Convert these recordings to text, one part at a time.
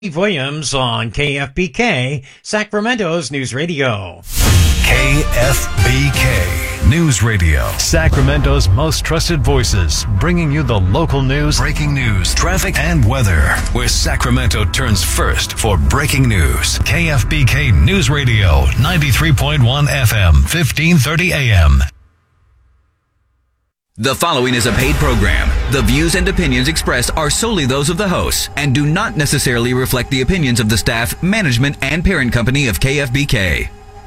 Steve Williams on KFBK, Sacramento's News Radio. KFBK News Radio. Sacramento's most trusted voices, bringing you the local news, breaking news, traffic, and weather. Where Sacramento turns first for breaking news. KFBK News Radio, 93.1 FM, 1530 AM. The following is a paid program. The views and opinions expressed are solely those of the hosts and do not necessarily reflect the opinions of the staff, management, and parent company of KFBK.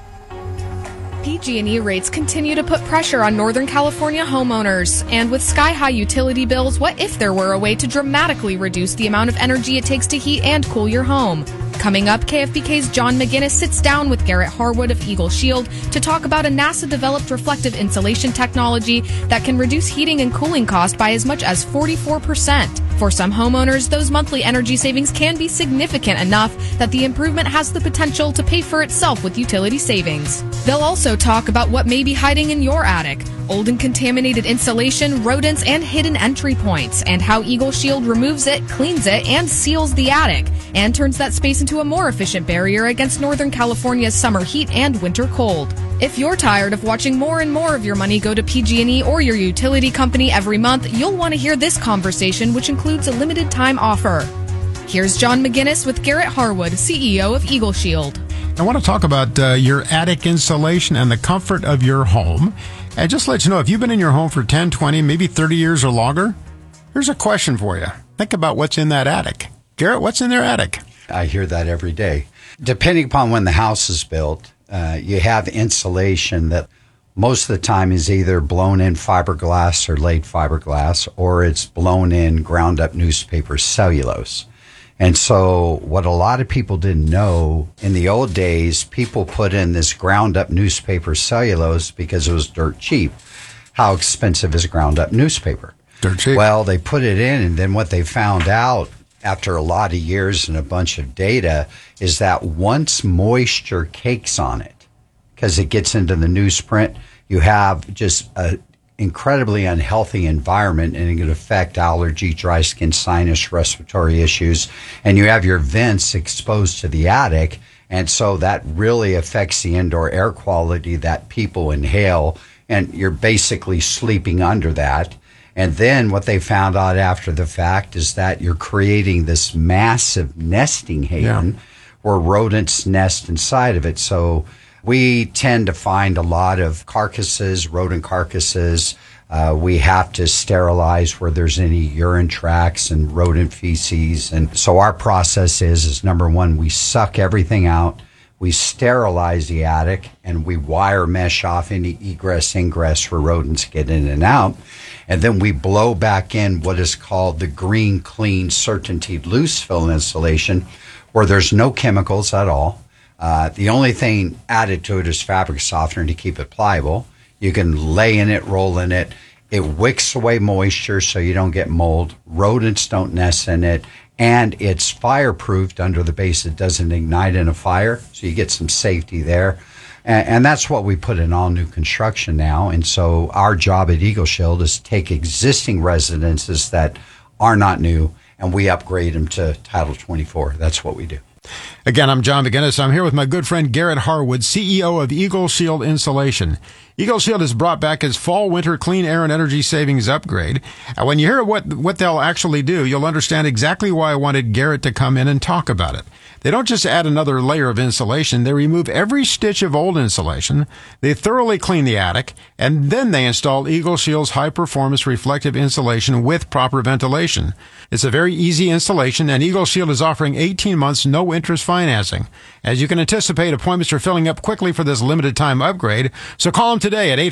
PG&E rates continue to put pressure on Northern California homeowners. And with sky-high utility bills, what if there were a way to dramatically reduce the amount of energy it takes to heat and cool your home? Coming up, KFBK's John McGinnis sits down with Garrett Harwood of Eagle Shield to talk about a NASA-developed reflective insulation technology that can reduce heating and cooling costs by as much as 44%. For some homeowners, those monthly energy savings can be significant enough that the improvement has the potential to pay for itself with utility savings. They'll also talk about what may be hiding in your attic, old and contaminated insulation, rodents, and hidden entry points, and how Eagle Shield removes it, cleans it, and seals the attic, and turns that space into a more efficient barrier against Northern California's summer heat and winter cold. If you're tired of watching more and more of your money go to PG&E or your utility company every month, you'll want to hear this conversation, which includes a limited time offer. Here's John McGinnis with Garrett Harwood, CEO of Eagle Shield. I want to talk about your attic insulation and the comfort of your home. And just to let you know, if you've been in your home for 10, 20, maybe 30 years or longer, here's a question for you. Think about what's in that attic. Garrett, what's in their attic? I hear that every day. Depending upon when the house is built, you have insulation that most of the time is either blown in fiberglass or laid fiberglass, or it's blown in ground up newspaper cellulose. And so what a lot of people didn't know, in the old days, people put in this ground up newspaper cellulose because it was dirt cheap. How expensive is ground up newspaper? Dirt cheap. Well, they put it in, and then what they found out after a lot of years and a bunch of data is that once moisture cakes on it, because it gets into the newsprint, you have just a incredibly unhealthy environment, and it can affect allergy, dry skin, sinus, respiratory issues, and you have your vents exposed to the attic, and so that really affects the indoor air quality that people inhale, and you're basically sleeping under that. And then what they found out after the fact is that you're creating this massive nesting haven where rodents nest inside of it. So we tend to find a lot of carcasses, rodent carcasses. We have to sterilize where there's any urine tracts and rodent feces. And so our process is number one, we suck everything out. We sterilize the attic, and we wire mesh off any egress, ingress where rodents get in and out. And then we blow back in what is called the Green Clean Certainty loose fill insulation, where there's no chemicals at all. The only thing added to it is fabric softener to keep it pliable. You can lay in it, roll in it. It wicks away moisture so you don't get mold. Rodents don't nest in it. And it's fireproofed under the base. It doesn't ignite in a fire, so you get some safety there. And that's what we put in all new construction now. And so our job at Eagle Shield is to take existing residences that are not new, and we upgrade them to Title 24. That's what we do. Again, I'm John McGinnis. I'm here with my good friend Garrett Harwood, CEO of Eagle Shield Insulation. Eagle Shield has brought back its fall-winter clean air and energy savings upgrade. And when you hear what they'll actually do, you'll understand exactly why I wanted Garrett to come in and talk about it. They don't just add another layer of insulation. They remove every stitch of old insulation. They thoroughly clean the attic, and then they install Eagle Shield's high-performance reflective insulation with proper ventilation. It's a very easy installation, and Eagle Shield is offering 18 months no-interest financing. As you can anticipate, appointments are filling up quickly for this limited-time upgrade, so call them today at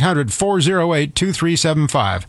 800-408-2375.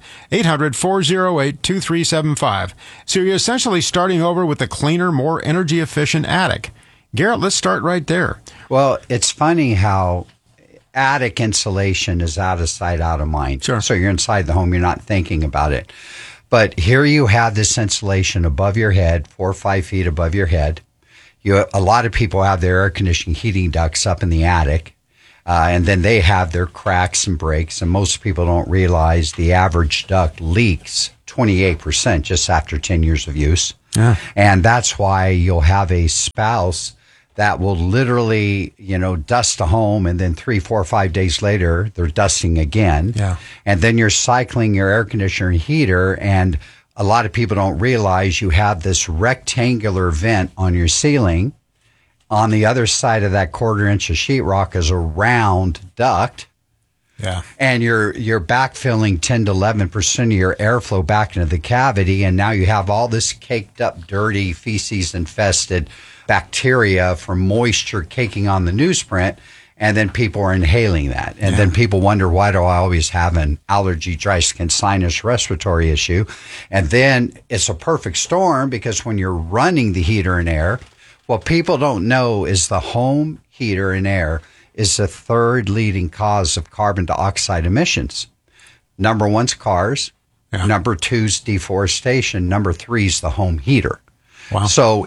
800-408-2375. So you're essentially starting over with a cleaner, more energy-efficient attic. Garrett, let's start right there. Well, it's funny how attic insulation is out of sight, out of mind. Sure. So you're inside the home, you're not thinking about it. But here you have this insulation above your head, 4 or 5 feet above your head. A lot of people have their air conditioning heating ducts up in the attic, and then they have their cracks and breaks. And most people don't realize the average duct leaks 28% just after 10 years of use. Yeah. And that's why you'll have a spouse that will literally, dust a home, and then 3, 4, 5 days later, they're dusting again. Yeah. And then you're cycling your air conditioner and heater, and a lot of people don't realize you have this rectangular vent on your ceiling. On the other side of that 1/4 inch of sheetrock is a round duct. Yeah. And you're backfilling 10 to 11% of your airflow back into the cavity, and now you have all this caked up, dirty, feces infested bacteria from moisture caking on the newsprint, and then people are inhaling that. And then people wonder, why do I always have an allergy, dry skin, sinus, respiratory issue? And then it's a perfect storm, because when you're running the heater and air, what people don't know is the home heater and air is the 3rd leading cause of carbon dioxide emissions. Number 1's cars. Yeah. Number 2's deforestation. Number 3's the home heater. Wow. So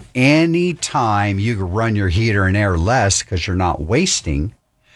anytime you run your heater and air less because you're not wasting,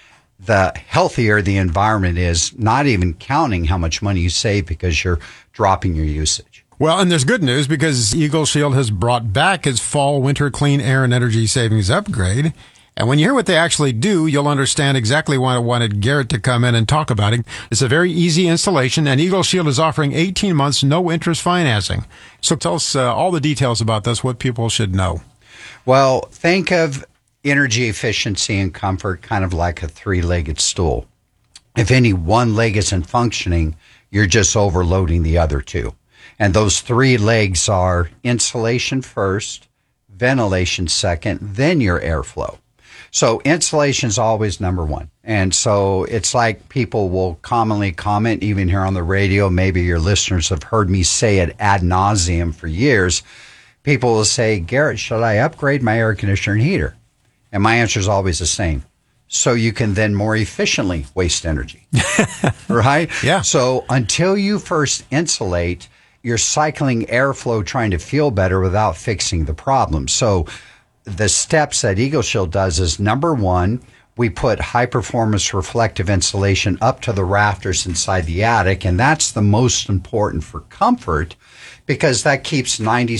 the healthier the environment is, not even counting how much money you save because you're dropping your usage. Well, and there's good news, because Eagle Shield has brought back its fall winter clean air and energy savings upgrade. And when you hear what they actually do, you'll understand exactly why I wanted Garrett to come in and talk about it. It's a very easy installation, and Eagle Shield is offering 18 months no interest financing. So tell us all the details about this, what people should know. Well, think of energy efficiency and comfort kind of like a 3-legged stool. If any one leg isn't functioning, you're just overloading the other 2. And those 3 legs are insulation first, ventilation second, then your airflow. So insulation is always number 1. And so it's like people will commonly comment, even here on the radio, maybe your listeners have heard me say it ad nauseum for years. People will say, Garrett, should I upgrade my air conditioner and heater? And my answer is always the same. So you can then more efficiently waste energy. Right? Yeah. So until you first insulate, you're cycling airflow trying to feel better without fixing the problem. So the steps that Eagle Shield does is, number 1, we put high performance reflective insulation up to the rafters inside the attic. And that's the most important for comfort, because that keeps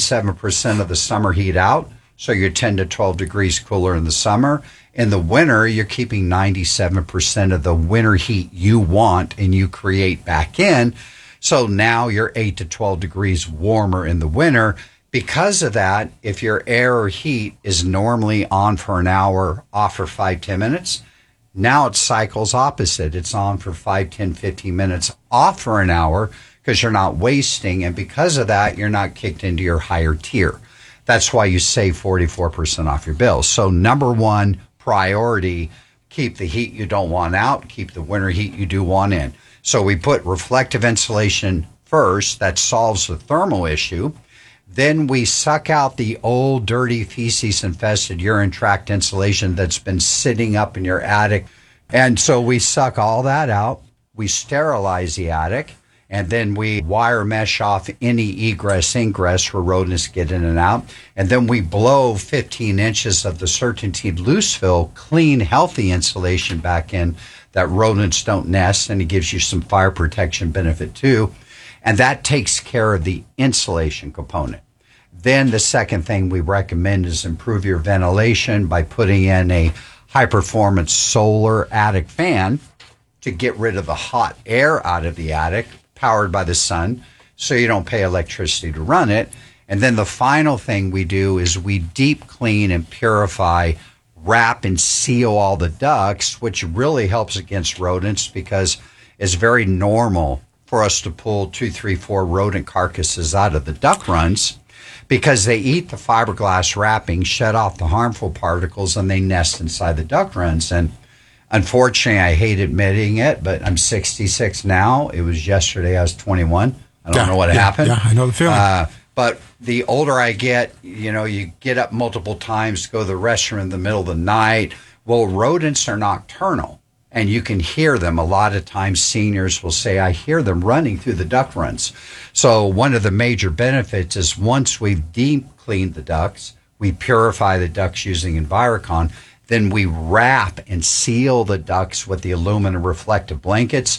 97% of the summer heat out. So you're 10 to 12 degrees cooler in the summer. In the winter, you're keeping 97% of the winter heat you want and you create back in. So now you're 8 to 12 degrees warmer in the winter. Because of that, if your air or heat is normally on for an hour, off for 5-10 minutes, now it cycles opposite. It's on for 5, 10, 15 minutes, off for an hour, because you're not wasting. And because of that, you're not kicked into your higher tier. That's why you save 44% off your bill. So number 1 priority, keep the heat you don't want out, keep the winter heat you do want in. So we put reflective insulation first. That solves the thermal issue. Then we suck out the old, dirty, feces-infested urine tract insulation that's been sitting up in your attic. And so we suck all that out. We sterilize the attic. And then we wire mesh off any egress, ingress where rodents get in and out. And then we blow 15 inches of the CertainTeed loose fill, clean, healthy insulation back in that rodents don't nest. And it gives you some fire protection benefit too. And that takes care of the insulation component. Then the second thing we recommend is improve your ventilation by putting in a high-performance solar attic fan to get rid of the hot air out of the attic, powered by the sun, so you don't pay electricity to run it. And then the final thing we do is we deep clean and purify, wrap and seal all the ducts, which really helps against rodents, because it's very normal for us to pull 2, 3, 4 rodent carcasses out of the duct runs, because they eat the fiberglass wrapping, shed off the harmful particles, and they nest inside the duct runs. And unfortunately, I hate admitting it, but I'm 66 now. It was yesterday I was 21. I don't know what happened. Yeah, I know the feeling. But the older I get, you get up multiple times to go to the restroom in the middle of the night. Well, rodents are nocturnal, and you can hear them. A lot of times seniors will say, I hear them running through the duct runs. So one of the major benefits is once we've deep cleaned the ducts, we purify the ducts using Envirocon, then we wrap and seal the ducts with the aluminum reflective blankets.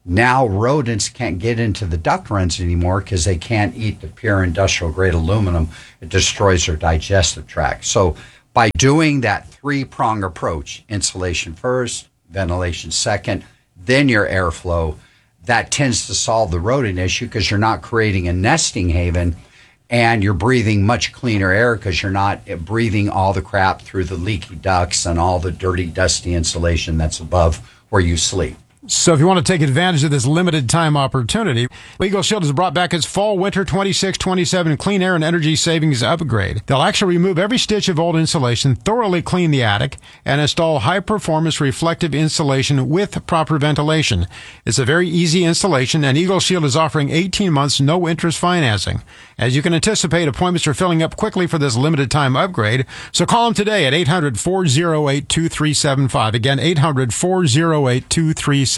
Now rodents can't get into the duct runs anymore because they can't eat the pure industrial grade aluminum. It destroys their digestive tract. So by doing that 3-prong approach, insulation first, ventilation second, then your airflow, that tends to solve the rodent issue because you're not creating a nesting haven and you're breathing much cleaner air because you're not breathing all the crap through the leaky ducts and all the dirty, dusty insulation that's above where you sleep. So if you want to take advantage of this limited time opportunity, Eagle Shield has brought back its fall winter 26-27 clean air and energy savings upgrade. They'll actually remove every stitch of old insulation, thoroughly clean the attic, and install high performance reflective insulation with proper ventilation. It's a very easy installation, and Eagle Shield is offering 18 months no interest financing. As you can anticipate, appointments are filling up quickly for this limited time upgrade, so call them today at 800-408-2375. Again, 800-408-2375.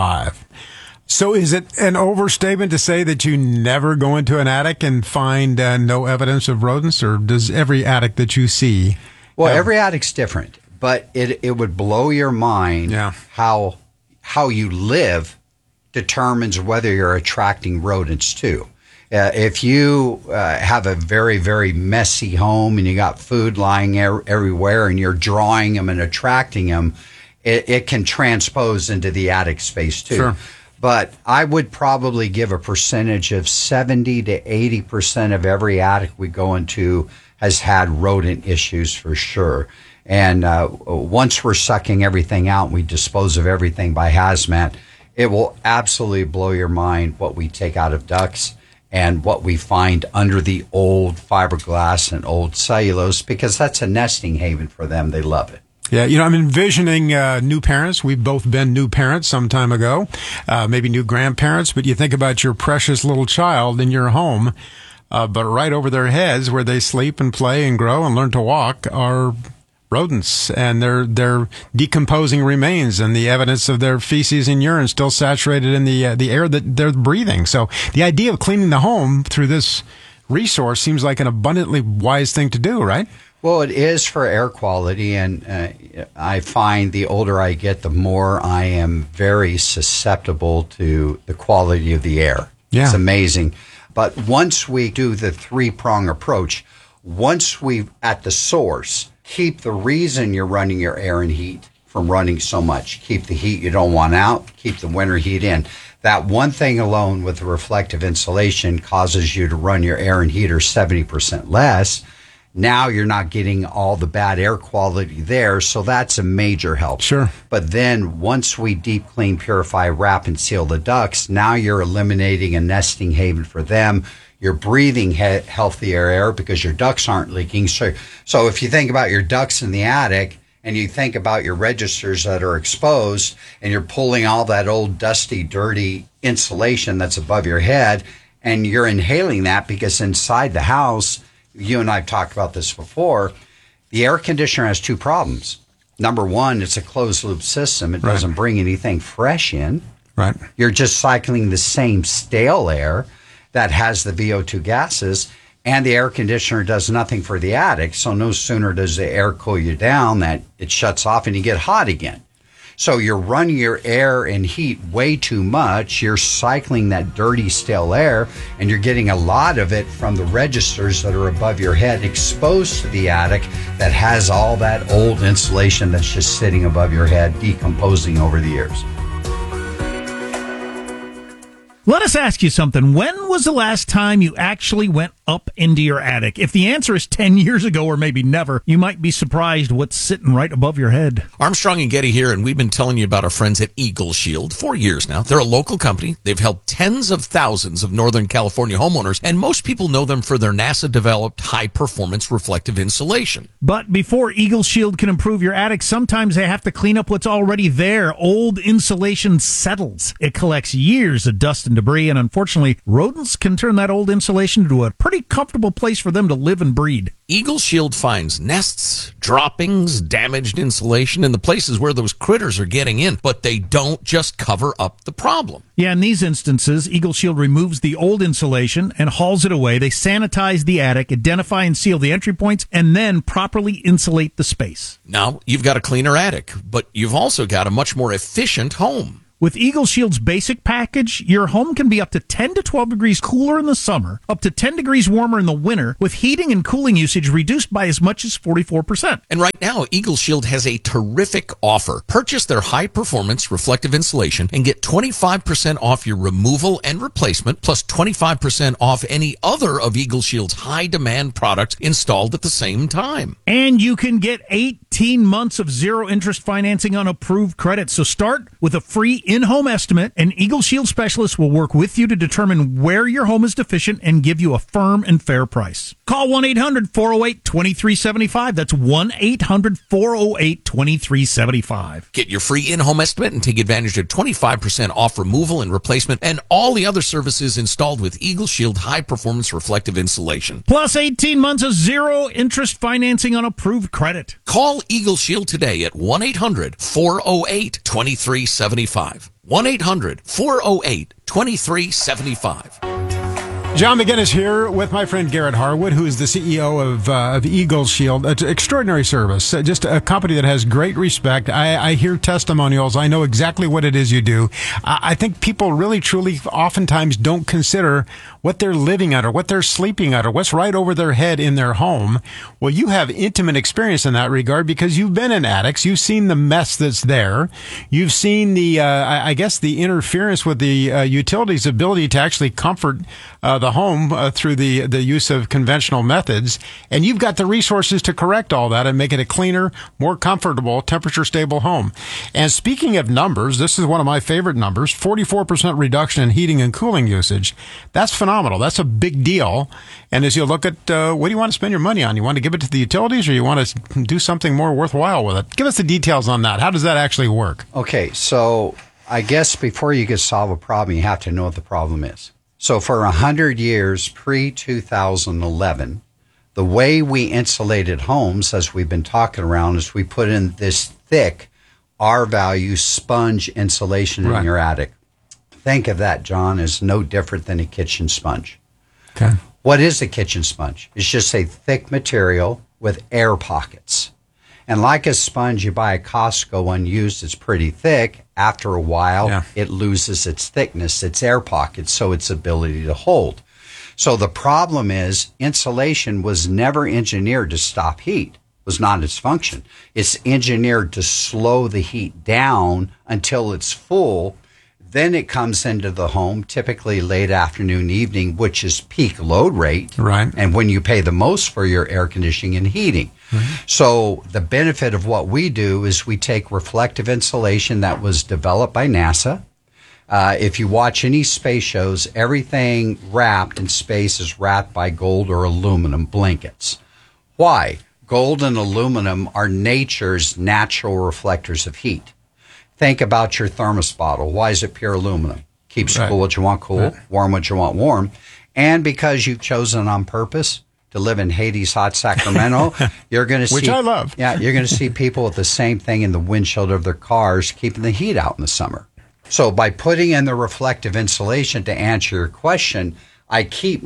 So is it an overstatement to say that you never go into an attic and find no evidence of rodents, or does every attic that you see? Well, every attic's different, but it would blow your mind how you live determines whether you're attracting rodents too. If you have a very, very messy home and you got food lying everywhere and you're drawing them and attracting them, it can transpose into the attic space too. Sure. But I would probably give a percentage of 70 to 80% of every attic we go into has had rodent issues for sure. And once we're sucking everything out and we dispose of everything by hazmat, it will absolutely blow your mind what we take out of ducts and what we find under the old fiberglass and old cellulose, because that's a nesting haven for them. They love it. Yeah, I'm envisioning new parents. We've both been new parents some time ago, maybe new grandparents, but you think about your precious little child in your home, but right over their heads where they sleep and play and grow and learn to walk are rodents, and their decomposing remains and the evidence of their feces and urine still saturated in the air that they're breathing. So the idea of cleaning the home through this resource seems like an abundantly wise thing to do, right? Well, it is for air quality, and I find the older I get, the more I am very susceptible to the quality of the air. Yeah. It's amazing. But once we do the 3-prong approach, once we, at the source, keep the reason you're running your air and heat from running so much, keep the heat you don't want out, keep the winter heat in. That one thing alone with the reflective insulation causes you to run your air and heater 70% less. Now you're not getting all the bad air quality there, so that's a major help. Sure. But then once we deep clean, purify, wrap, and seal the ducts, now you're eliminating a nesting haven for them. You're breathing healthier air because your ducts aren't leaking. So if you think about your ducts in the attic and you think about your registers that are exposed and you're pulling all that old, dusty, dirty insulation that's above your head and you're inhaling that because inside the house, you and I have talked about this before, the air conditioner has 2 problems. Number one, it's a closed loop system. It doesn't bring anything fresh in. Right. You're just cycling the same stale air that has the VO2 gases, and the air conditioner does nothing for the attic. So no sooner does the air cool you down that it shuts off and you get hot again. So you're running your air and heat way too much. You're cycling that dirty, stale air, and you're getting a lot of it from the registers that are above your head exposed to the attic that has all that old insulation that's just sitting above your head, decomposing over the years. Let us ask you something. When was the last time you actually went up into your attic? If the answer is 10 years ago or maybe never, you might be surprised what's sitting right above your head. Armstrong and Getty here, and we've been telling you about our friends at Eagle Shield for years now. They're a local company. They've helped tens of thousands of Northern California homeowners, and most people know them for their NASA-developed high-performance reflective insulation. But before Eagle Shield can improve your attic, sometimes they have to clean up what's already there. Old insulation settles. It collects years of dust and debris, and unfortunately, rodents can turn that old insulation into a pretty comfortable place for them to live and breed. Eagle Shield finds nests, droppings, damaged insulation in the places where those critters are getting in, but they don't just cover up the problem. Yeah, in these instances, Eagle Shield removes the old insulation and hauls it away. They sanitize the attic, identify and seal the entry points, and then properly insulate the space. Now, you've got a cleaner attic, but you've also got a much more efficient home. With Eagle Shield's basic package, your home can be up to 10 to 12 degrees cooler in the summer, up to 10 degrees warmer in the winter, with heating and cooling usage reduced by as much as 44%. And right now, Eagle Shield has a terrific offer. Purchase their high-performance reflective insulation and get 25% off your removal and replacement, plus 25% off any other of Eagle Shield's high-demand products installed at the same time. And you can get 18 months of zero-interest financing on approved credit. So start with a free in-home estimate. An Eagle Shield specialist will work with you to determine where your home is deficient and give you a firm and fair price. Call 1-800-408-2375. That's 1-800-408-2375. Get your free in-home estimate and take advantage of 25% off removal and replacement and all the other services installed with Eagle Shield high-performance reflective insulation. Plus 18 months of zero-interest financing on approved credit. Call Eagle Shield today at 1-800-408-2375. 1-800-408-2375. John McGinnis here with my friend Garrett Harwood, who is the CEO of Eagle Shield. It's an extraordinary service, just a company that has great respect. I hear testimonials. I know exactly what it is you do. I think people really, truly, oftentimes don't consider what they're living under, what they're sleeping under, what's right over their head in their home. Well, you have intimate experience in that regard because you've been in attics. You've seen the mess that's there. You've seen the, I guess, the interference with the utilities' ability to actually comfort the home through the use of conventional methods, and you've got the resources to correct all that and make it a cleaner, more comfortable, temperature-stable home. And speaking of numbers, this is one of my favorite numbers, 44% reduction in heating and cooling usage. That's phenomenal. That's a big deal. And as you look at what do you want to spend your money on? You want to give it to the utilities or you want to do something more worthwhile with it? Give us the details on that. How does that actually work? Okay, so I guess before you can solve a problem, you have to know what the problem is. So for 100 years, pre-2011, the way we insulated homes, as we've been talking around, is we put in this thick R-value sponge insulation in your attic. Think of that, John, as no different than a kitchen sponge. Okay. What is a kitchen sponge? It's just a thick material with air pockets. And like a sponge you buy at Costco unused, it's pretty thick. After a while, it loses its thickness, its air pockets, so its ability to hold. So the problem is insulation was never engineered to stop heat. It was not its function. It's engineered to slow the heat down until it's full. Then it comes into the home, typically late afternoon, evening, which is peak load rate. Right. And when you pay the most for your air conditioning and heating. Mm-hmm. So the benefit of what we do is we take reflective insulation that was developed by NASA. If you watch any space shows, everything wrapped in space is wrapped by gold or aluminum blankets. Why? Gold and aluminum are nature's natural reflectors of heat. Think about your thermos bottle. Why is it pure aluminum? Keeps cool what you want cool, warm what you want warm. And because you've chosen on purpose to live in Hades hot Sacramento, you're going to see... Which I love. Yeah, you're going to see people with the same thing in the windshield of their cars, keeping the heat out in the summer. So by putting in the reflective insulation, to answer your question, I keep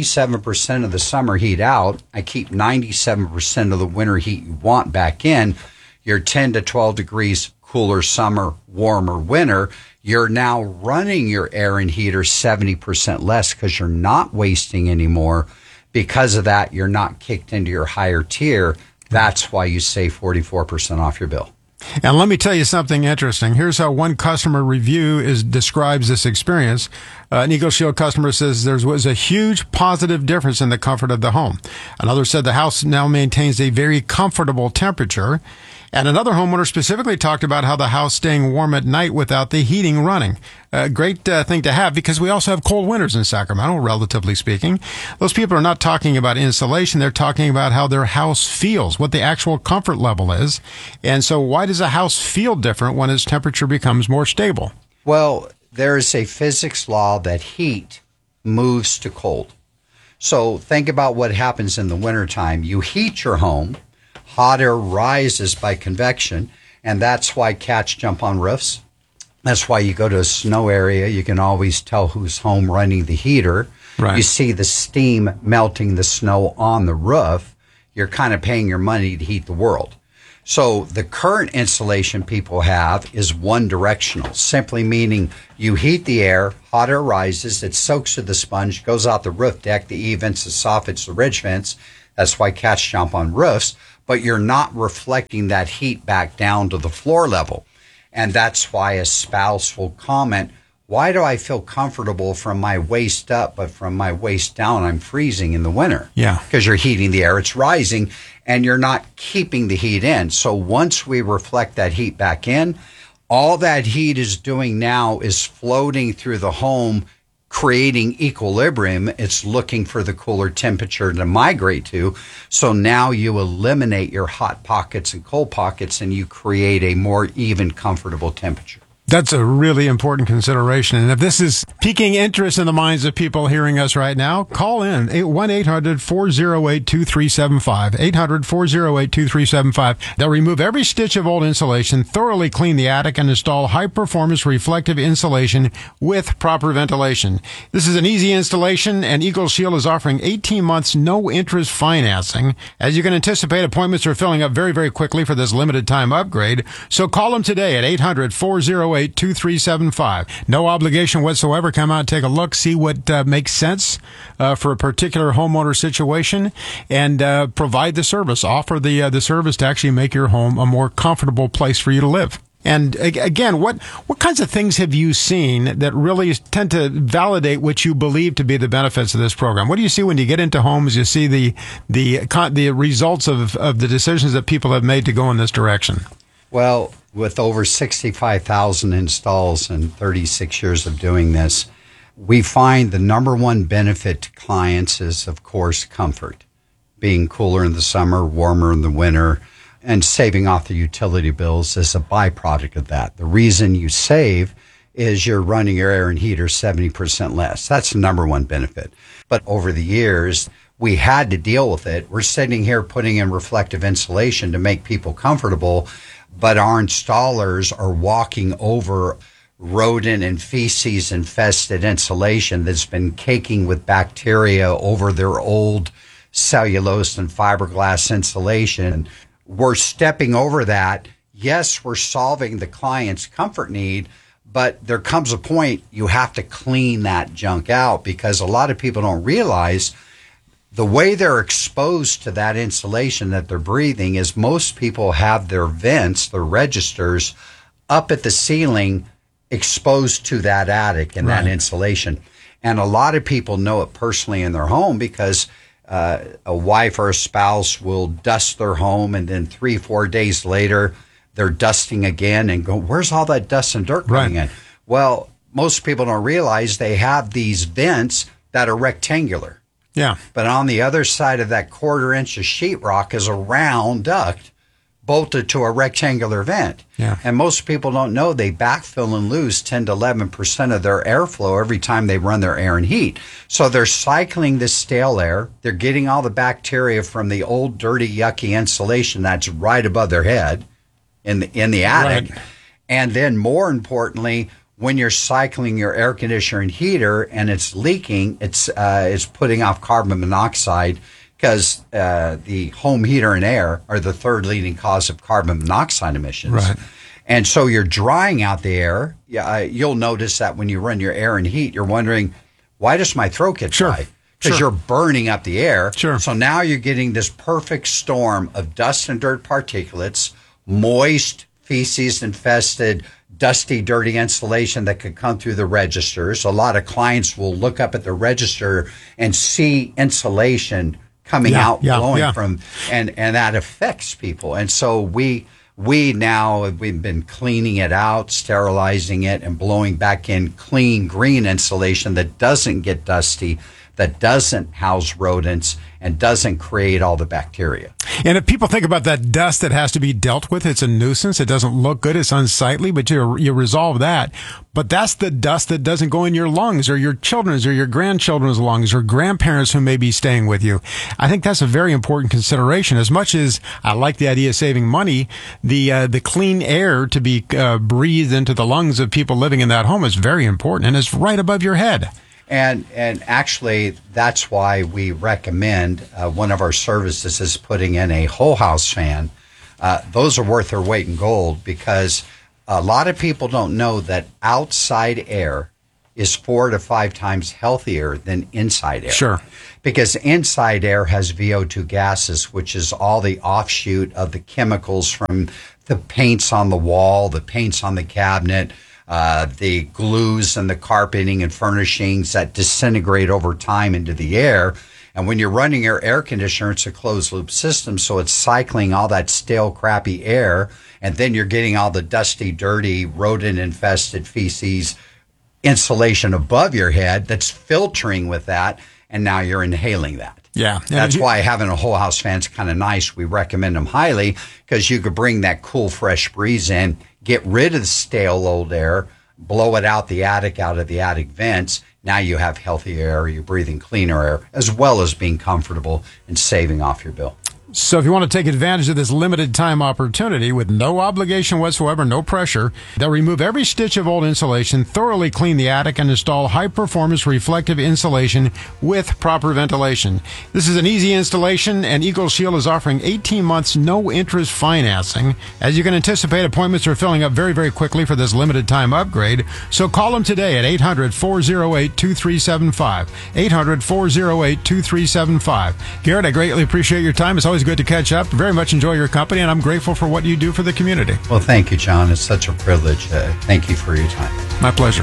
97% of the summer heat out. I keep 97% of the winter heat you want back in. You're 10 to 12 degrees cooler summer, warmer winter. You're now running your air and heater 70% less because you're not wasting anymore. Because of that, you're not kicked into your higher tier. That's why you save 44% off your bill. And let me tell you something interesting. Here's how one customer review describes this experience. An Eagle Shield customer says there was a huge positive difference in the comfort of the home. Another said the house now maintains a very comfortable temperature. And another homeowner specifically talked about how the house staying warm at night without the heating running. A great thing to have because we also have cold winters in Sacramento, relatively speaking. Those people are not talking about insulation. They're talking about how their house feels, what the actual comfort level is. And so why does a house feel different when its temperature becomes more stable? Well, there is a physics law that heat moves to cold. So think about what happens in the wintertime. You heat your home. Hot air rises by convection, and that's why cats jump on roofs. That's why you go to a snow area, you can always tell who's home running the heater. Right. You see the steam melting the snow on the roof. You're kind of paying your money to heat the world. So the current insulation people have is one directional, simply meaning you heat the air, hot air rises, it soaks to the sponge, goes out the roof deck, the E vents, the soffits, the ridge vents. That's why cats jump on roofs, but you're not reflecting that heat back down to the floor level. And that's why a spouse will comment, why do I feel comfortable from my waist up, but from my waist down, I'm freezing in the winter? Yeah. Because you're heating the air, it's rising, and you're not keeping the heat in. So once we reflect that heat back in, all that heat is doing now is floating through the home, creating equilibrium. It's looking for the cooler temperature to migrate to. So now you eliminate your hot pockets and cold pockets, and you create a more even, comfortable temperature. That's a really important consideration. And if this is piquing interest in the minds of people hearing us right now, call in 1-800-408-2375. 800-408-2375. They'll remove every stitch of old insulation, thoroughly clean the attic, and install high-performance reflective insulation with proper ventilation. This is an easy installation, and Eagle Shield is offering 18 months no-interest financing. As you can anticipate, appointments are filling up very, very quickly for this limited-time upgrade. So call them today at 800-408-2375. No obligation whatsoever. Come out, take a look, see what makes sense for a particular homeowner situation, and provide the service. Offer the service to actually make your home a more comfortable place for you to live. And again, what kinds of things have you seen that really tend to validate what you believe to be the benefits of this program? What do you see when you get into homes? You see the results of the decisions that people have made to go in this direction. Well, with over 65,000 installs and 36 years of doing this, we find the number one benefit to clients is, of course, comfort. Being cooler in the summer, warmer in the winter, and saving off the utility bills is a byproduct of that. The reason you save is you're running your air and heater 70% less. That's the number one benefit. But over the years, we had to deal with it. We're sitting here putting in reflective insulation to make people comfortable, but our installers are walking over rodent and feces infested insulation that's been caking with bacteria over their old cellulose and fiberglass insulation. We're stepping over that. Yes, we're solving the client's comfort need, but there comes a point you have to clean that junk out, because a lot of people don't realize the way they're exposed to that insulation that they're breathing is most people have their vents, their registers, up at the ceiling exposed to that attic and that insulation. And a lot of people know it personally in their home because a wife or a spouse will dust their home, and then 3-4 days later, they're dusting again and go, where's all that dust and dirt coming in? Well, most people don't realize they have these vents that are rectangular. Yeah. But on the other side of that 1/4 inch of sheetrock is a round duct bolted to a rectangular vent. Yeah. And most people don't know they backfill and lose 10 to 11% of their airflow every time they run their air and heat. So they're cycling this stale air. They're getting all the bacteria from the old, dirty, yucky insulation that's right above their head in the attic. Right. And then more importantly, when you're cycling your air conditioner and heater and it's leaking, it's putting off carbon monoxide, because the home heater and air are the third leading cause of carbon monoxide emissions. Right. And so you're drying out the air. You'll notice that when you run your air and heat, you're wondering, why does my throat get dry? Because you're burning up the air. Sure. So now you're getting this perfect storm of dust and dirt particulates, moist, feces-infested, dusty, dirty insulation that could come through the registers. A lot of clients will look up at the register and see insulation coming out, blowing from, and that affects people. And so we've been cleaning it out, sterilizing it, and blowing back in clean green insulation that doesn't get dusty, that doesn't house rodents, and doesn't create all the bacteria. And if people think about that dust that has to be dealt with, it's a nuisance. It doesn't look good. It's unsightly, but you resolve that. But that's the dust that doesn't go in your lungs or your children's or your grandchildren's lungs or grandparents who may be staying with you. I think that's a very important consideration. As much as I like the idea of saving money, the clean air to be breathed into the lungs of people living in that home is very important, and it's right above your head. And actually, that's why we recommend one of our services is putting in a whole house fan those are worth their weight in gold, because a lot of people don't know that outside air is 4 to 5 times healthier than inside air. Sure. Because inside air has VO2 gases, which is all the offshoot of the chemicals from the paints on the wall, the paints on the cabinet, the glues and the carpeting and furnishings that disintegrate over time into the air. And when you're running your air conditioner, it's a closed loop system, so it's cycling all that stale, crappy air, and then you're getting all the dusty, dirty, rodent-infested feces insulation above your head that's filtering with that, and now you're inhaling that. Yeah. That's why having a whole house fan is kind of nice. We recommend them highly, because you could bring that cool, fresh breeze in, get rid of the stale old air, blow it out the attic, out of the attic vents. Now you have healthy air, you're breathing cleaner air, as well as being comfortable and saving off your bill. So if you want to take advantage of this limited time opportunity with no obligation whatsoever, no pressure, they'll remove every stitch of old insulation, thoroughly clean the attic, and install high-performance reflective insulation with proper ventilation. This is an easy installation, and Eagle Shield is offering 18 months no-interest financing. As you can anticipate, appointments are filling up very, very quickly for this limited time upgrade. So call them today at 800-408-2375. 800-408-2375. Garrett, I greatly appreciate your time. It's always good to catch up. Very much enjoy your company, and I'm grateful for what you do for the community. Well, thank you, John. It's such a privilege. Thank you for your time. My pleasure.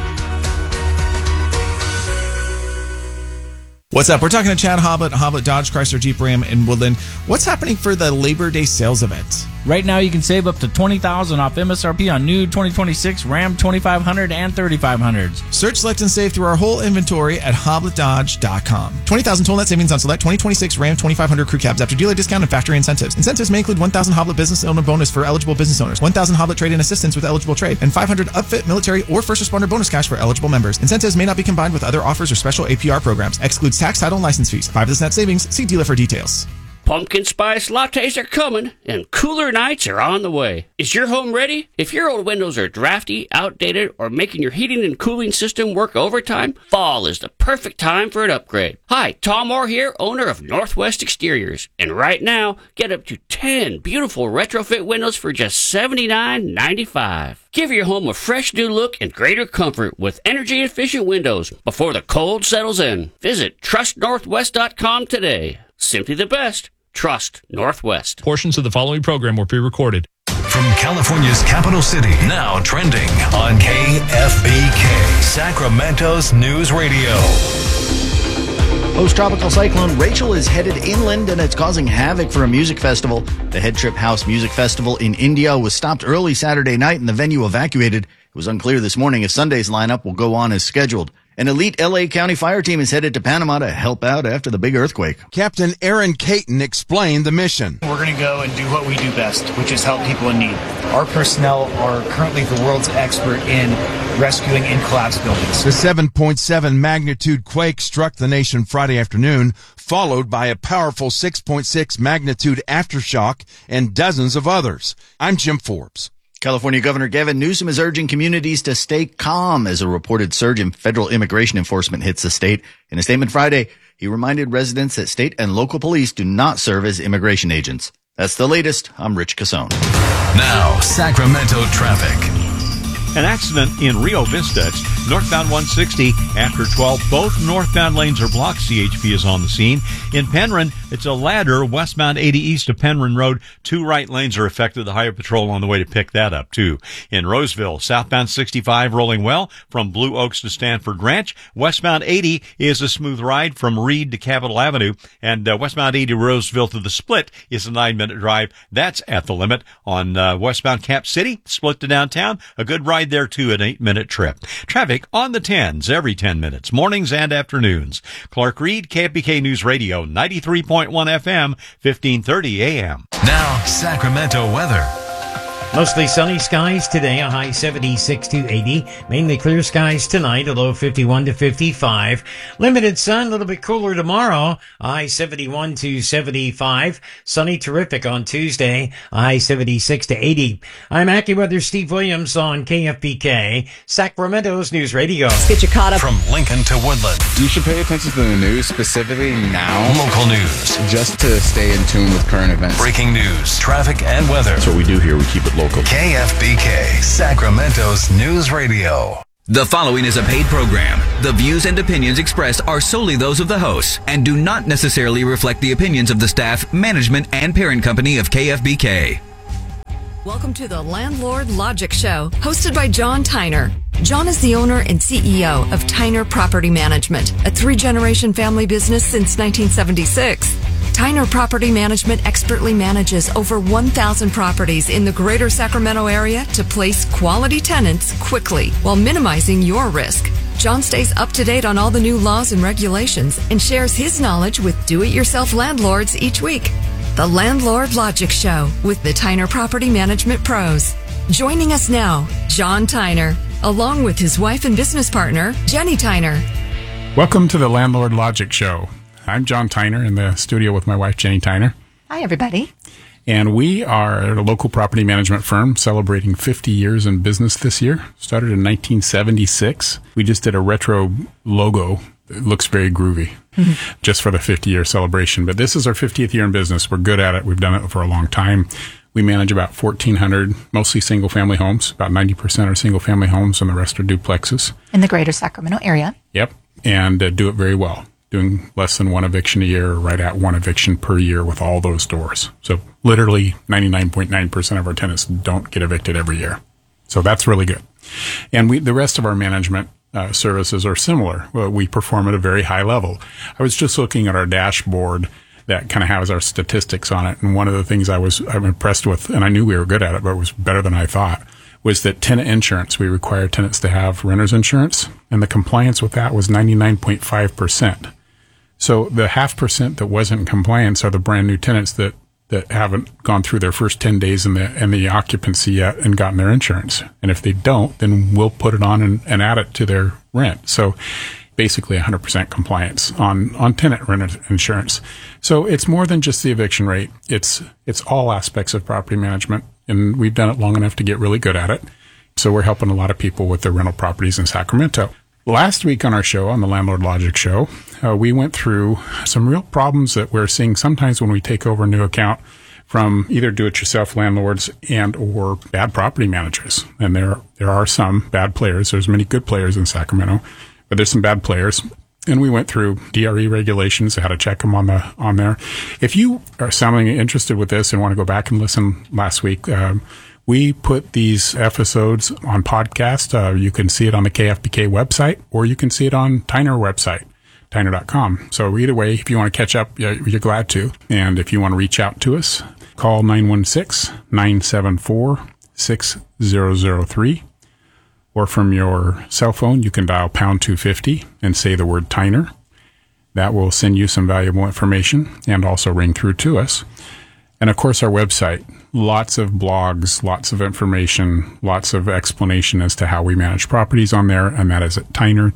What's up? We're talking to Chad Hoblet Dodge Chrysler Jeep Ram in Woodland. What's happening for the Labor Day sales event? Right now, you can save up to $20,000 off MSRP on new 2026 Ram 2500 and 3500s. Search, select, and save through our whole inventory at HobletDodge.com. 20,000 total net savings on select 2026 Ram 2500 crew cabs after dealer discount and factory incentives. Incentives may include 1,000 Hoblet business owner bonus for eligible business owners, 1,000 Hoblet trade-in assistance with eligible trade, and 500 upfit, military, or first responder bonus cash for eligible members. Incentives may not be combined with other offers or special APR programs. Excludes tax, title, and license fees. 5 of this net savings. See dealer for details. Pumpkin spice lattes are coming, and cooler nights are on the way. Is your home ready? If your old windows are drafty, outdated, or making your heating and cooling system work overtime, fall is the perfect time for an upgrade. Hi, Tom Moore here, owner of Northwest Exteriors. And right now, get up to 10 beautiful retrofit windows for just $79.95. Give your home a fresh new look and greater comfort with energy-efficient windows before the cold settles in. Visit TrustNorthwest.com today. Simply the best. Trust Northwest. Portions of the following program were pre-recorded. From California's capital city, now trending on KFBK, Sacramento's News Radio. Post-tropical cyclone Rachel is headed inland, and it's causing havoc for a music festival. The Head Trip House Music Festival in India was stopped early Saturday night and the venue evacuated. It was unclear this morning if Sunday's lineup will go on as scheduled. An elite L.A. County fire team is headed to Panama to help out after the big earthquake. Captain Aaron Caton explained the mission. We're going to go and do what we do best, which is help people in need. Our personnel are currently the world's expert in rescuing in collapsed buildings. The 7.7 magnitude quake struck the nation Friday afternoon, followed by a powerful 6.6 magnitude aftershock and dozens of others. I'm Jim Forbes. California Governor Gavin Newsom is urging communities to stay calm as a reported surge in federal immigration enforcement hits the state. In a statement Friday, he reminded residents that state and local police do not serve as immigration agents. That's the latest. I'm Rich Casone. Now, Sacramento traffic. An accident in Rio Vista. It's northbound 160 after 12. Both northbound lanes are blocked. CHP is on the scene. In Penryn, it's a ladder westbound 80 east of Penryn Road. 2 right lanes are affected. The Highway Patrol on the way to pick that up, too. In Roseville, southbound 65 rolling well from Blue Oaks to Stanford Ranch. Westbound 80 is a smooth ride from Reed to Capitol Avenue. And westbound 80 Roseville to the Split is a 9-minute drive. That's at the limit. On westbound Cap City, Split to downtown, a good ride there too, an 8-minute trip. Traffic on the 10s every 10 minutes, mornings and afternoons. Clark Reed, KFBK News Radio, 93.1 FM, 1530 AM. Now, Sacramento weather. Mostly sunny skies today, a high 76 to 80. Mainly clear skies tonight, a low 51 to 55. Limited sun, a little bit cooler tomorrow, a high 71 to 75. Sunny terrific on Tuesday, a high 76 to 80. I'm AccuWeather Steve Williams on KFBK, Sacramento's News Radio. Let's get you caught up. From Lincoln to Woodland. You should pay attention to the news, specifically now. Local news. Just to stay in tune with current events. Breaking news, traffic, and weather. That's what we do here. We keep it local. KFBK, Sacramento's News Radio. The following is a paid program. The views and opinions expressed are solely those of the hosts and do not necessarily reflect the opinions of the staff, management, and parent company of KFBK. Welcome to the Landlord Logic Show, hosted by John Tyner. John is the owner and CEO of Tyner Property Management, a three-generation family business since 1976. Tyner Property Management expertly manages over 1,000 properties in the greater Sacramento area to place quality tenants quickly while minimizing your risk. John stays up to date on all the new laws and regulations and shares his knowledge with do-it-yourself landlords each week. The Landlord Logic Show with the Tyner Property Management Pros. Joining us now, John Tyner, along with his wife and business partner, Jenny Tyner. Welcome to the Landlord Logic Show. I'm John Tyner in the studio with my wife, Jenny Tyner. Hi, everybody. And we are a local property management firm celebrating 50 years in business this year. Started in 1976. We just did a retro logo. It looks very groovy just for the 50-year celebration. But this is our 50th year in business. We're good at it. We've done it for a long time. We manage about 1,400, mostly single-family homes. About 90% are single-family homes, and the rest are duplexes. In the greater Sacramento area. Yep, and do it very well. Doing less than one eviction a year, right at one eviction per year with all those doors. So literally 99.9% of our tenants don't get evicted every year. So that's really good. And the rest of our management services are similar. We perform at a very high level. I was just looking at our dashboard that kind of has our statistics on it. And one of the things I'm impressed with, and I knew we were good at it, but it was better than I thought, was that tenant insurance. We require tenants to have renter's insurance, and the compliance with that was 99.5%. So the 0.5% that wasn't in compliance are the brand new tenants that haven't gone through their first 10 days in the occupancy yet and gotten their insurance. And if they don't, then we'll put it on and add it to their rent. So basically 100% compliance on tenant rent insurance. So it's more than just the eviction rate. It's all aspects of property management, and we've done it long enough to get really good at it. So we're helping a lot of people with their rental properties in Sacramento. Last week on our show, on the Landlord Logic Show, we went through some real problems that we're seeing sometimes when we take over a new account from either do-it-yourself landlords and or bad property managers. And there are some bad players. There's many good players in Sacramento, but there's some bad players. And we went through DRE regulations, how to check them on there. If you are sounding interested with this and want to go back and listen last week, we put these episodes on podcast. You can see it on the KFBK website, or you can see it on Tyner website, Tyner.com. So either way, if you want to catch up, you're glad to. And if you want to reach out to us, call 916-974-6003. Or from your cell phone, you can dial pound 250 and say the word Tyner. That will send you some valuable information and also ring through to us. And of course, our website, lots of blogs, lots of information, lots of explanation as to how we manage properties on there. And that is at Tyner,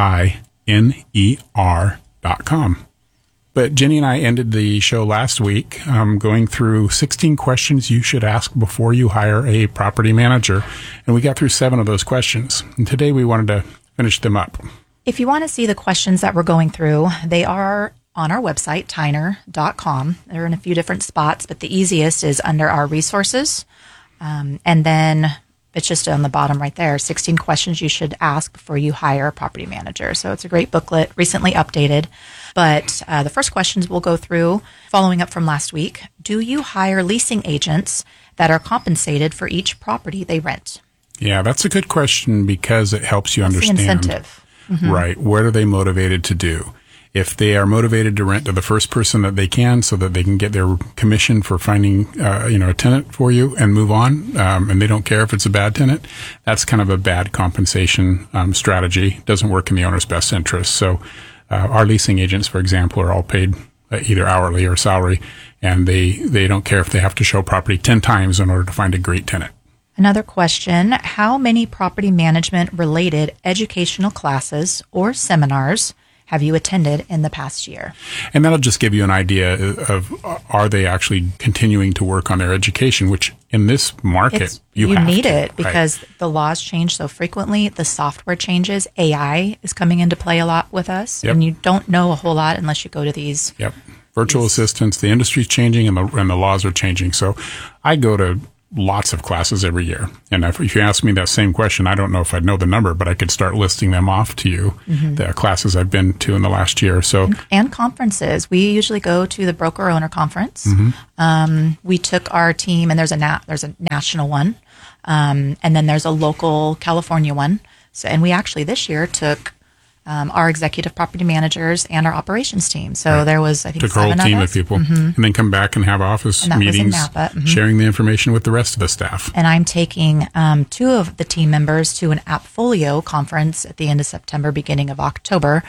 TINER.com. But Jenny and I ended the show last week going through 16 questions you should ask before you hire a property manager. And we got through 7 of those questions. And today we wanted to finish them up. If you want to see the questions that we're going through, they are on our website, Tyner.com. They're in a few different spots, but the easiest is under our resources. And then it's just on the bottom right there, 16 questions you should ask before you hire a property manager. So it's a great booklet, recently updated. But the first questions we'll go through, following up from last week, do you hire leasing agents that are compensated for each property they rent? Yeah, that's a good question because it helps you understand. The incentive. Mm-hmm. Right. What are they motivated to do? If they are motivated to rent to the first person that they can so that they can get their commission for finding, a tenant for you and move on, and they don't care if it's a bad tenant, that's kind of a bad compensation strategy. Doesn't work in the owner's best interest. So our leasing agents, for example, are all paid either hourly or salary, and they don't care if they have to show property 10 times in order to find a great tenant. Another question, how many property management related educational classes or seminars have you attended in the past year? And that'll just give you an idea of are they actually continuing to work on their education, which in this market you need to, it because the laws change so frequently. The software changes. AI is coming into play a lot with us. Yep. And you don't know a whole lot unless you go to these. Yep. Virtual assistants, the industry's changing and the laws are changing. So I go to lots of classes every year. And if you ask me that same question, I don't know if I'd know the number, but I could start listing them off to you, the classes I've been to in the last year. So and conferences. We usually go to the broker owner conference. We took our team, and there's a national one, and then there's a local California one. So, and we actually this year took our executive property managers and our operations team. So there was, I think, took a whole 7 team of of us. people, and then come back and have office And that was in meetings, Napa. sharing the information with the rest of the staff. And I'm taking 2 of the team members to an Appfolio conference at the end of September, beginning of October.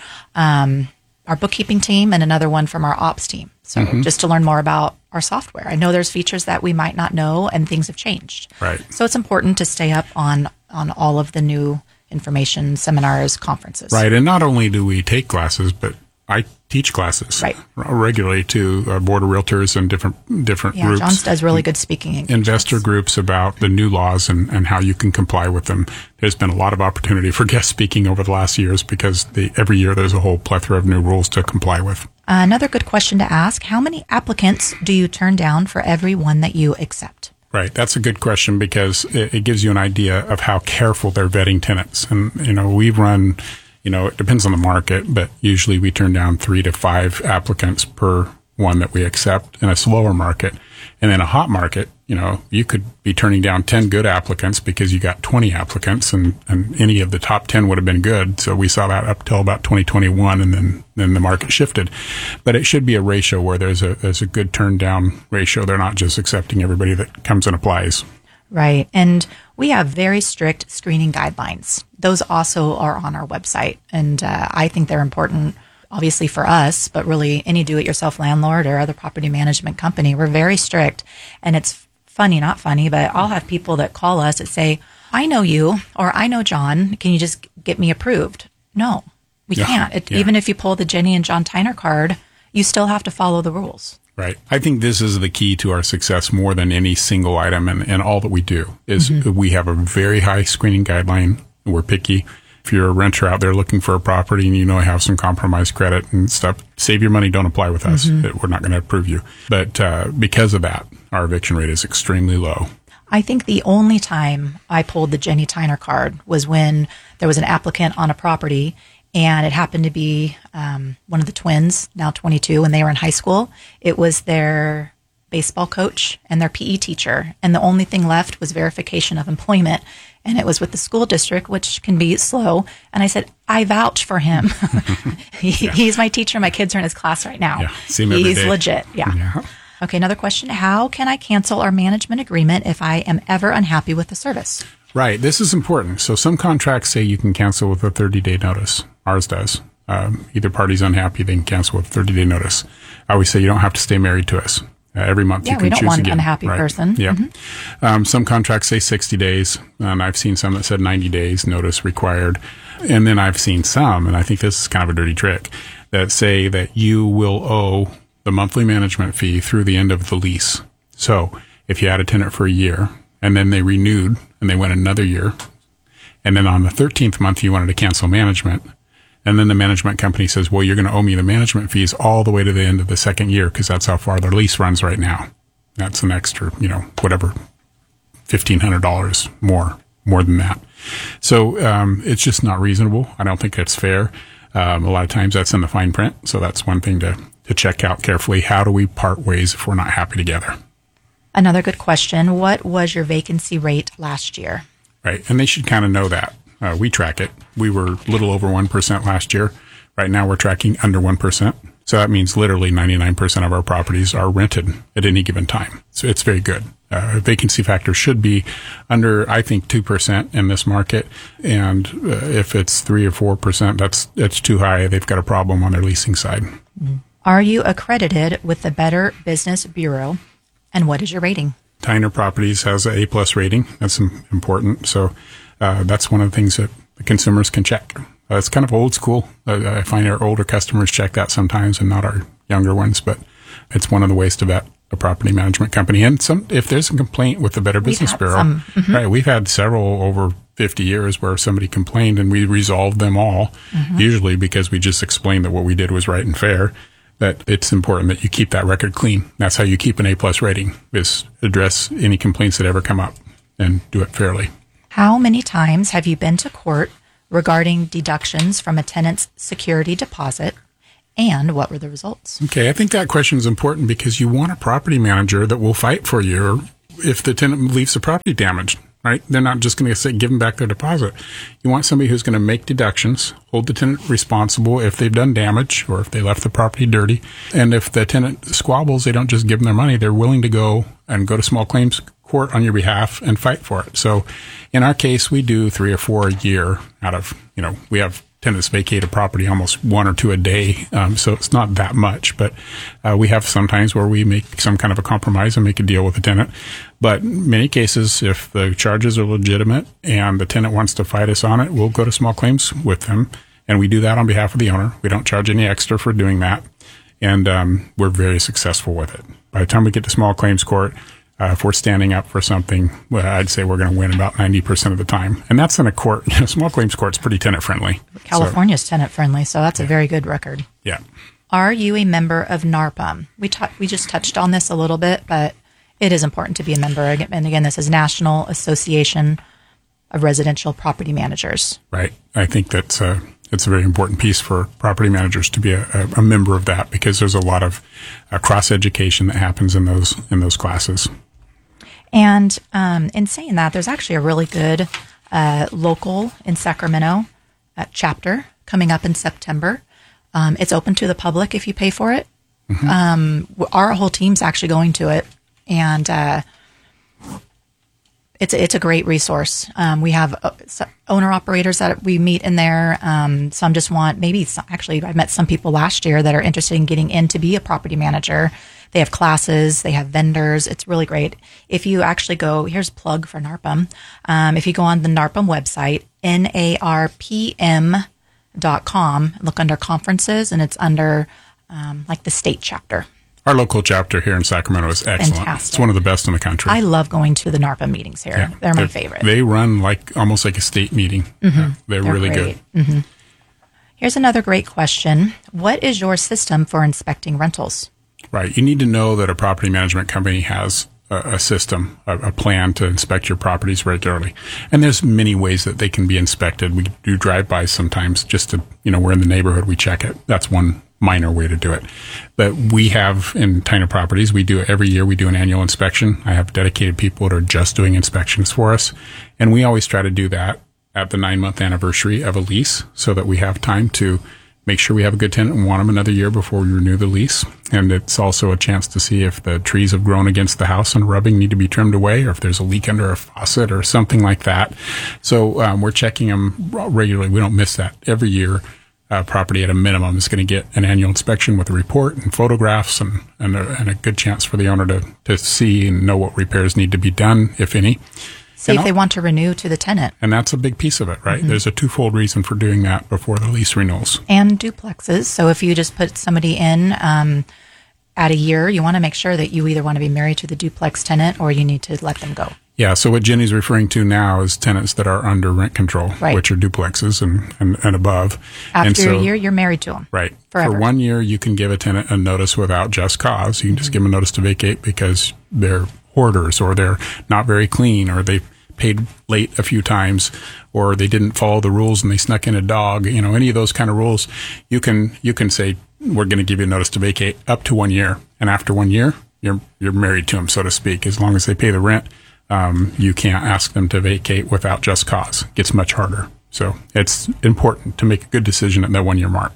Our bookkeeping team and another one from our ops team. So just to learn more about our software. I know there's features that we might not know, and things have changed. Right. So it's important to stay up on all of the new information, seminars, conferences. Right. And not only do we take classes, but I teach classes regularly to board of realtors and different groups. John does really good speaking engagements. Investor groups about the new laws and how you can comply with them. There's been a lot of opportunity for guest speaking over the last years because every year there's a whole plethora of new rules to comply with. Another good question to ask, how many applicants do you turn down for every one that you accept? Right. That's a good question because it gives you an idea of how careful they're vetting tenants. And, we run, it depends on the market, but usually we turn down 3 to 5 applicants per one that we accept in a slower market. And in a hot market, you could be turning down 10 good applicants because you got 20 applicants and any of the top 10 would have been good. So we saw that up till about 2021 and then the market shifted. But it should be a ratio where there's a good turn down ratio. They're not just accepting everybody that comes and applies. Right. And we have very strict screening guidelines. Those also are on our website. And I think they're important, obviously for us, but really any do-it-yourself landlord or other property management company. We're very strict. And it's funny, not funny, but I'll have people that call us that say, I know you or I know John. Can you just get me approved? No, we can't. Even if you pull the Jenny and John Tyner card, you still have to follow the rules. Right. I think this is the key to our success more than any single item and all that we do is we have a very high screening guideline. We're picky. If you're a renter out there looking for a property and have some compromised credit and stuff, save your money, don't apply with us. We're not going to approve you. But because of that, our eviction rate is extremely low. I think the only time I pulled the Jenny Tyner card was when there was an applicant on a property and it happened to be one of the twins, now 22, when they were in high school. It was their baseball coach and their PE teacher. And the only thing left was verification of employment. And it was with the school district, which can be slow. And I said, I vouch for him. He's my teacher. My kids are in his class right now. See him every He's day. legit. Yeah. Okay, another question. How can I cancel our management agreement if I am ever unhappy with the service? Right. This is important. So some contracts say you can cancel with a 30-day notice. Ours does. Either party's unhappy, they can cancel with a 30-day notice. I always say you don't have to stay married to us. Every month you can choose again. Yeah, we don't want an unhappy person. Yeah. Some contracts say 60 days. I've seen some that said 90 days notice required. And then I've seen some, and I think this is kind of a dirty trick, that say that you will owe the monthly management fee through the end of the lease. So if you had a tenant for a year and then they renewed and they went another year, and then on the 13th month you wanted to cancel management, and then the management company says, well, you're going to owe me the management fees all the way to the end of the second year because that's how far their lease runs right now. That's an extra, whatever, $1,500 more than that. So it's just not reasonable. I don't think that's fair. A lot of times that's in the fine print. So that's one thing to check out carefully. How do we part ways if we're not happy together? Another good question. What was your vacancy rate last year? Right. And they should kind of know that. We track it. We were a little over 1% last year. Right now we're tracking under 1%. So that means literally 99% of our properties are rented at any given time. So it's very good. Vacancy factor should be under, I think, 2% in this market. And if it's 3 or 4%, that's too high. They've got a problem on their leasing side. Are you accredited with the Better Business Bureau? And what is your rating? Tyner Properties has an A+ rating. That's important. So that's one of the things that the consumers can check. It's kind of old school. I find our older customers check that sometimes and not our younger ones, but it's one of the ways to vet a property management company. And if there's a complaint with the Better Business Bureau, right, we've had several over 50 years where somebody complained and we resolved them all, usually because we just explained that what we did was right and fair, that it's important that you keep that record clean. That's how you keep an A+ rating, is address any complaints that ever come up and do it fairly. How many times have you been to court regarding deductions from a tenant's security deposit, and what were the results? Okay, I think that question is important because you want a property manager that will fight for you if the tenant leaves the property damaged, right? They're not just going to say, give them back their deposit. You want somebody who's going to make deductions, hold the tenant responsible if they've done damage or if they left the property dirty. And if the tenant squabbles, they don't just give them their money. They're willing to go to small claims court on your behalf and fight for it. So in our case, we do 3 or 4 a year out of, we have tenants vacate a property almost 1 or 2 a day. So it's not that much, but we have sometimes where we make some kind of a compromise and make a deal with the tenant. But in many cases, if the charges are legitimate and the tenant wants to fight us on it, we'll go to small claims with them. And we do that on behalf of the owner. We don't charge any extra for doing that. And we're very successful with it. By the time we get to small claims court, if we're standing up for something, well, I'd say we're going to win about 90% of the time. And that's in a court. Small claims court's pretty tenant friendly. California's tenant friendly, so that's a very good record. Yeah. Are you a member of NARPM? We just touched on this a little bit, but it is important to be a member. And again, this is National Association of Residential Property Managers. Right. I think that's it's a very important piece for property managers to be a member of that, because there's a lot of cross education that happens in those classes. And in saying that, there's actually a really good local in Sacramento chapter coming up in September. It's open to the public if you pay for it. Our whole team's actually going to it, and it's a great resource. We have owner operators that we meet in there. Some just want I met some people last year that are interested in getting in to be a property manager. They have classes, they have vendors. It's really great. If you actually go, here's a plug for NARPM. If you go on the NARPM website, NARPM.com, look under conferences, and it's under the state chapter. Our local chapter here in Sacramento is excellent. Fantastic. It's one of the best in the country. I love going to the NARPM meetings here. Yeah, they're my favorite. They run almost like a state meeting. They're really great. good. Here's another great question. What is your system for inspecting rentals? Right. You need to know that a property management company has a system, a plan to inspect your properties regularly. And there's many ways that they can be inspected. We do drive-bys sometimes just to, we're in the neighborhood, we check it. That's one minor way to do it. But we have in Tyner Properties, we do it every year. We do an annual inspection. I have dedicated people that are just doing inspections for us. And we always try to do that at the 9-month anniversary of a lease so that we have time to make sure we have a good tenant and want them another year before we renew the lease. And it's also a chance to see if the trees have grown against the house and rubbing need to be trimmed away, or if there's a leak under a faucet or something like that. So we're checking them regularly. We don't miss that. Every year, property at a minimum is going to get an annual inspection with a report and photographs and a good chance for the owner to see and know what repairs need to be done, if any. See if they want to renew to the tenant. And that's a big piece of it, right? There's a twofold reason for doing that before the lease renewals. And duplexes. So if you just put somebody in at a year, you want to make sure that you either want to be married to the duplex tenant or you need to let them go. Yeah, so what Jenny's referring to now is tenants that are under rent control, right, which are duplexes and above. After a year, you're married to them. Right. Forever. For 1 year, you can give a tenant a notice without just cause. You can just give them a notice to vacate because they're hoarders or they're not very clean or they paid late a few times or they didn't follow the rules and they snuck in a dog. Any of those kind of rules, you can say, we're going to give you a notice to vacate up to 1 year. And after 1 year, you're married to them, so to speak. As long as they pay the rent, you can't ask them to vacate without just cause. It gets much harder. So it's important to make a good decision at that 1 year mark.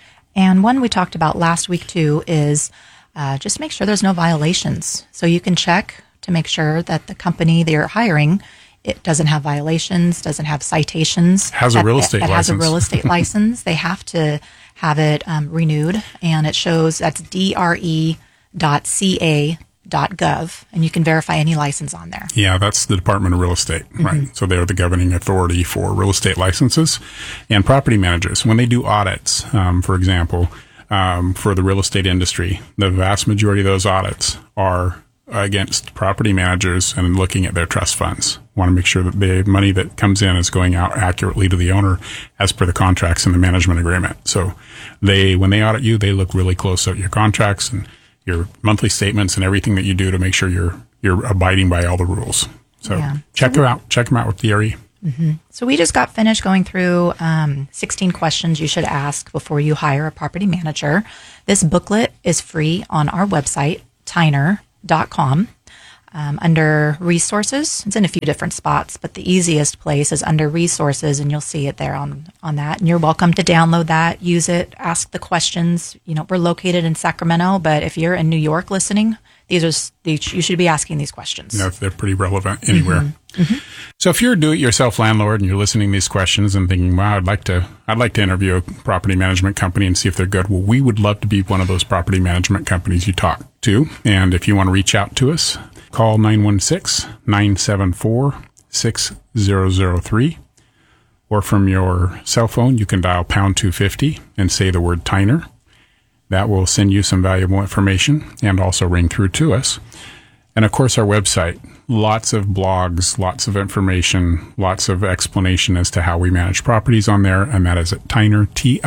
And one we talked about last week too is just make sure there's no violations. So you can check to make sure that the company they're hiring, it doesn't have violations, doesn't have citations. Has a real estate license. Has a real estate license. They have to have it renewed, and it shows that's DRE.ca.gov. tyner.gov, and you can verify any license on there. Yeah, that's the Department of Real Estate, right? So they're the governing authority for real estate licenses and property managers. When they do audits, for example, for the real estate industry, the vast majority of those audits are against property managers and looking at their trust funds. Want to make sure that the money that comes in is going out accurately to the owner as per the contracts and the management agreement. So when they audit you, they look really close at your contracts and your monthly statements and everything that you do to make sure you're abiding by all the rules. So check them out. Check them out with DRE. Mm-hmm. So we just got finished going through 16 questions you should ask before you hire a property manager. This booklet is free on our website, tyner.com. Under resources, it's in a few different spots, but the easiest place is under resources, and you'll see it there on that. And you're welcome to download that, use it, ask the questions. You know, we're located in Sacramento, but if you're in New York listening, you should be asking these questions. Yeah, they're pretty relevant anywhere. Mm-hmm. So if you're a do-it-yourself landlord and you're listening to these questions and thinking, wow, I'd like to interview a property management company and see if they're good. Well, we would love to be one of those property management companies you talk to. And if you want to reach out to us, call 916-974-6003. Or from your cell phone, you can dial pound 250 and say the word Tyner. That will send you some valuable information and also ring through to us. And of course, our website, lots of blogs, lots of information, lots of explanation as to how we manage properties on there. And that is at Tyner,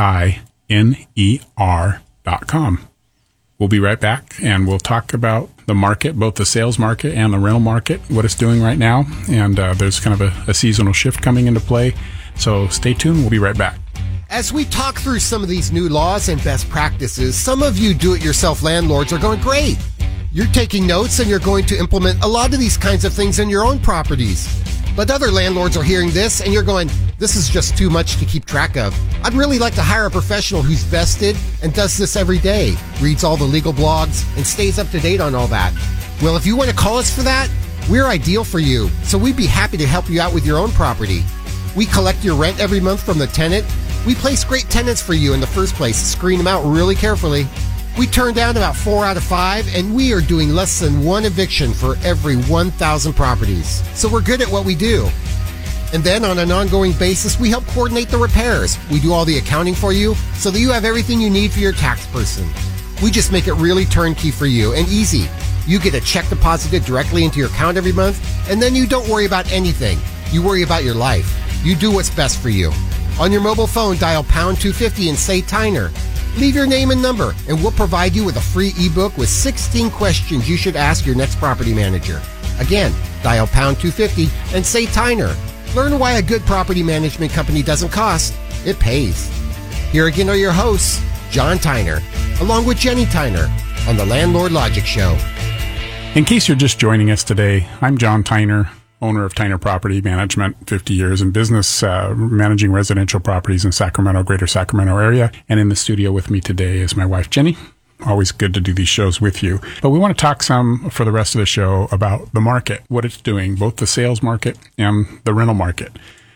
TINER.com. We'll be right back and we'll talk about the market, both the sales market and the rental market, what it's doing right now. And there's kind of a seasonal shift coming into play. So stay tuned. We'll be right back. As we talk through some of these new laws and best practices, some of you do-it-yourself landlords are going, great. You're taking notes and you're going to implement a lot of these kinds of things in your own properties. But other landlords are hearing this and you're going, this is just too much to keep track of. I'd really like to hire a professional who's vested and does this every day, reads all the legal blogs, and stays up to date on all that. Well, if you want to call us for that, we're ideal for you. So we'd be happy to help you out with your own property. We collect your rent every month from the tenant. We place great tenants for you in the first place, screen them out really carefully. We turn down about 4 out of 5, and we are doing less than 1 eviction for every 1,000 properties. So we're good at what we do. And then on an ongoing basis, we help coordinate the repairs. We do all the accounting for you so that you have everything you need for your tax person. We just make it really turnkey for you and easy. You get a check deposited directly into your account every month, and then you don't worry about anything. You worry about your life. You do what's best for you. On your mobile phone, dial pound 250 and say Tyner. Leave your name and number, and we'll provide you with a free ebook with 16 questions you should ask your next property manager. Again, dial pound 250 and say Tyner. Learn why a good property management company doesn't cost. It pays. Here again are your hosts, John Tyner, along with Jenny Tyner, on the Landlord Logic Show. In case you're just joining us today, I'm John Tyner, owner of Tyner Property Management, 50 years in business, managing residential properties in Sacramento, greater Sacramento area. And in the studio with me today is my wife, Jenny. Always good to do these shows with you. But we want to talk some for the rest of the show about the market, what it's doing, both the sales market and the rental market.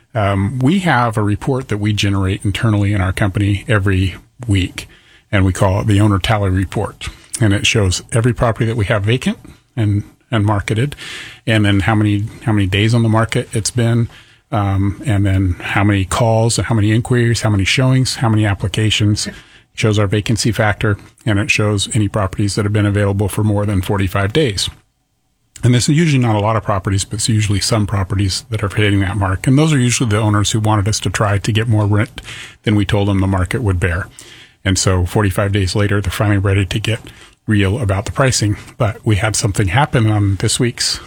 We have a report that we generate internally in our company every week, and we call it the Owner Tally Report. And it shows every property that we have vacant and marketed, and then how many days on the market it's been, and then how many calls, how many inquiries, how many showings, how many applications. It shows our vacancy factor, and it shows any properties that have been available for more than 45 days. And this is usually not a lot of properties, but it's usually some properties that are hitting that mark. And those are usually the owners who wanted us to try to get more rent than we told them the market would bear. And so 45 days later, they're finally ready to get real about the pricing. But we had something happen on this week's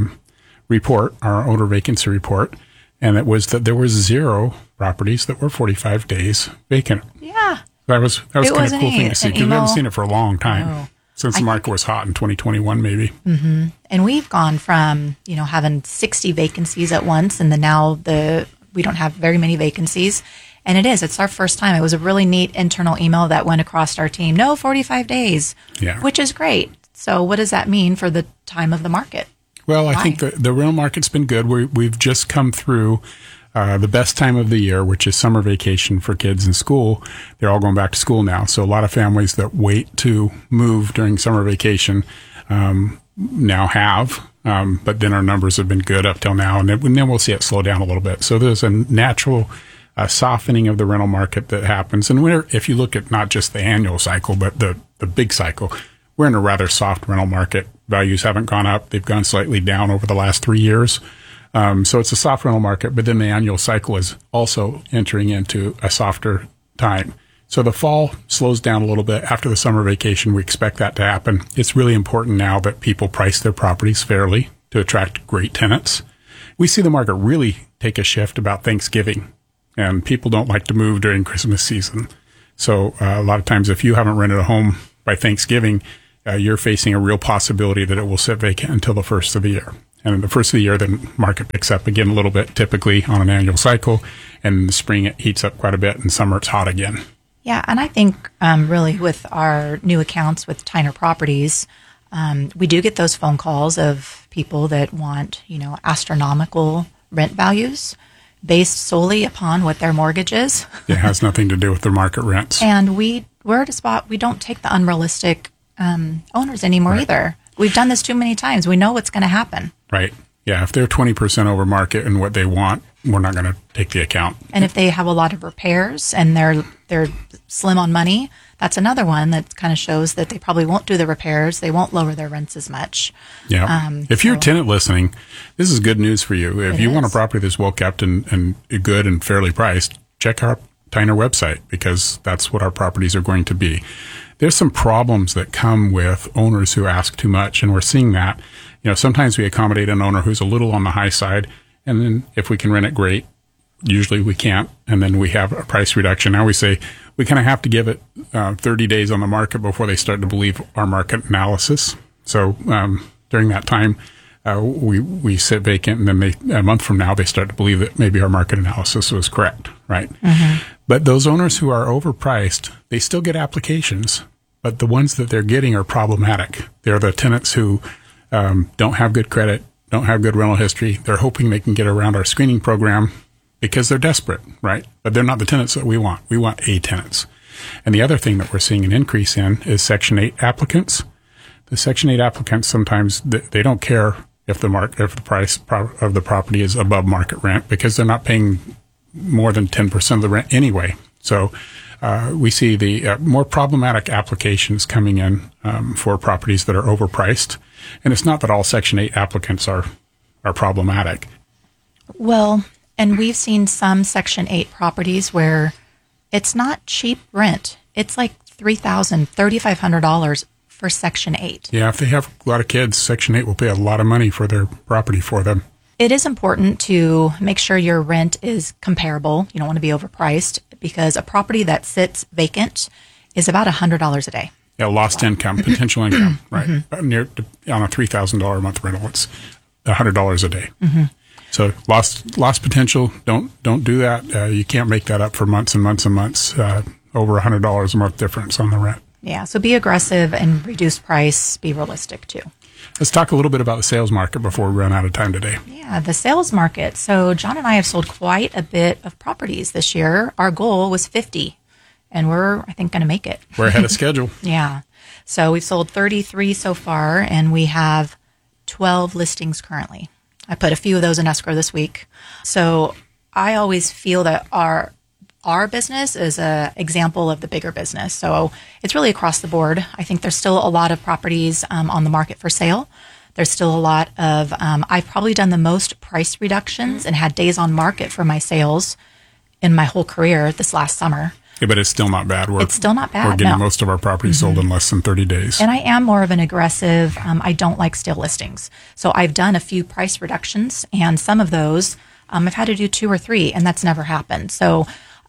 report, our owner vacancy report, and it was that there was 0 properties that were 45 days vacant. Yeah. That was kind of a cool thing to see, because we haven't seen it for a long time. No. Since the market was hot in 2021, maybe. Mm-hmm. And we've gone from, having 60 vacancies at once, and then now we don't have very many vacancies. And it's our first time. It was a really neat internal email that went across our team. No, 45 days, which is great. So what does that mean for the time of the market? Well, I think the rental market's been good. We've just come through the best time of the year, which is summer vacation for kids in school. They're all going back to school now. So a lot of families that wait to move during summer vacation now have, but then our numbers have been good up till now, and then we'll see it slow down a little bit. So there's a natural softening of the rental market that happens. And if you look at not just the annual cycle, but the big cycle, we're in a rather soft rental market. Values haven't gone up. They've gone slightly down over the last 3 years. So it's a soft rental market, but then the annual cycle is also entering into a softer time. So the fall slows down a little bit. After the summer vacation, we expect that to happen. It's really important now that people price their properties fairly to attract great tenants. We see the market really take a shift about Thanksgiving, and people don't like to move during Christmas season. So a lot of times if you haven't rented a home by Thanksgiving, you're facing a real possibility that it will sit vacant until the first of the year. And in the first of the year, the market picks up again a little bit, typically on an annual cycle. And in the spring, it heats up quite a bit, and summer, it's hot again. Yeah, and I think really with our new accounts with Tyner Properties, we do get those phone calls of people that want, astronomical rent values based solely upon what their mortgage is. It has nothing to do with their market rents. And we're at a spot, we don't take the unrealistic owners anymore either. We've done this too many times. We know what's going to happen. Right. Yeah, if they're 20% over market and what they want, we're not going to take the account. And if they have a lot of repairs and they're slim on money, that's another one that kind of shows that they probably won't do the repairs. They won't lower their rents as much. Yeah. If you're a tenant listening, this is good news for you. If you want a property that's well kept and good and fairly priced, check our Tyner website, because that's what our properties are going to be. There's some problems that come with owners who ask too much, and we're seeing that. Sometimes we accommodate an owner who's a little on the high side, and then if we can rent it, great. Usually we can't, and then we have a price reduction. Now we say we kind of have to give it 30 days on the market before they start to believe our market analysis. So during that time, we sit vacant, and then a month from now, they start to believe that maybe our market analysis was correct, right? Mm-hmm. But those owners who are overpriced, they still get applications, but the ones that they're getting are problematic. They're the tenants who don't have good credit, don't have good rental history. They're hoping they can get around our screening program because they're desperate, right? But they're not the tenants that we want. We want A tenants. And the other thing that we're seeing an increase in is Section 8 applicants. The Section 8 applicants, sometimes they don't care if the price of the property is above market rent, because they're not paying more than 10% of the rent anyway. So we see the more problematic applications coming in for properties that are overpriced. And it's not that all Section 8 applicants are problematic. Well, and we've seen some Section 8 properties where it's not cheap rent. It's like $3,000, $3,500 for Section 8. Yeah, if they have a lot of kids, Section 8 will pay a lot of money for their property for them. It is important to make sure your rent is comparable. You don't want to be overpriced, because a property that sits vacant is about $100 a day. Yeah, lost income, potential income, right? Mm-hmm. On a $3,000 a month rental, it's $100 a day. Mm-hmm. So lost potential. Don't do that. You can't make that up for months and months and months. Over $100 a month difference on the rent. Yeah, so be aggressive and reduce price. Be realistic too. Let's talk a little bit about the sales market before we run out of time today. Yeah, the sales market. So John and I have sold quite a bit of properties this year. Our goal was 50, and we're, I think, going to make it. We're ahead of schedule. Yeah. So we've sold 33 so far, and we have 12 listings currently. I put a few of those in escrow this week. So I always feel that our business is an example of the bigger business. So it's really across the board. I think there's still a lot of properties on the market for sale. There's still a lot of, I've probably done the most price reductions and had days on market for my sales in my whole career this last summer. Yeah, but it's still not bad. It's still not bad. We're getting most of our properties sold in less than 30 days. And I am more of an aggressive, I don't like stale listings. So I've done a few price reductions, and some of those I've had to do 2 or 3, and that's never happened. So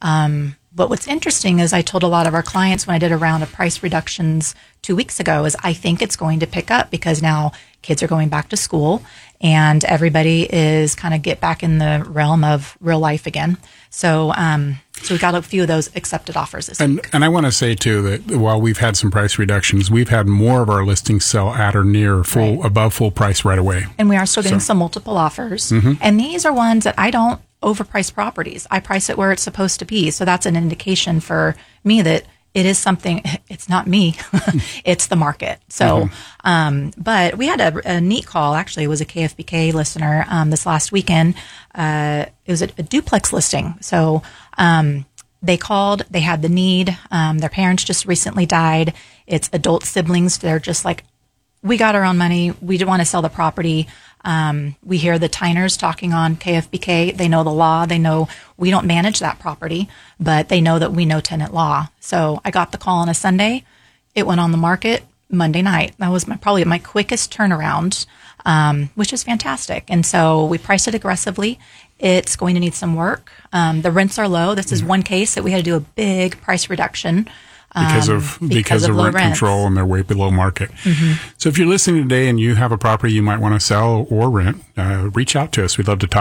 but what's interesting is I told a lot of our clients when I did a round of price reductions 2 weeks ago is I think it's going to pick up, because now kids are going back to school and everybody is kind of get back in the realm of real life again. So we got a few of those accepted offers this week. And I want to say too that while we've had some price reductions, we've had more of our listings sell at or near above full price right away. And we are still getting some multiple offers. Mm-hmm. And these are ones that I don't overprice properties. I price it where it's supposed to be. So that's an indication for me that it is something, it's not me, it's the market. So, but we had a neat call. Actually, it was a KFBK listener this last weekend. It was a duplex listing. So they called, they had the need. Their parents just recently died. It's adult siblings. They're just like, we got our own money. We want to sell the property. We hear the Tyners talking on KFBK. They know the law. They know we don't manage that property, but they know that we know tenant law. So I got the call on a Sunday. It went on the market Monday night. That was probably my quickest turnaround, which is fantastic. And so we priced it aggressively. It's going to need some work. The rents are low. This is one case that we had to do a big price reduction. Because of rent control, and they're way below market. So if you're listening today and you have a property you might want to sell or rent, reach out to us. We'd love to talk.